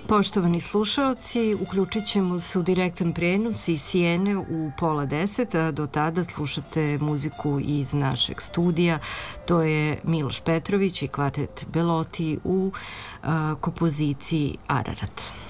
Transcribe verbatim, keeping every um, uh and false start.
Poštovani slušaoci, uključit ćemo se u direktan prenos iz Sijene u pola deset, a do tada slušate muziku iz našeg studija. To je Miloš Petrović i kvartet Beloti u a, kompoziciji Ararat.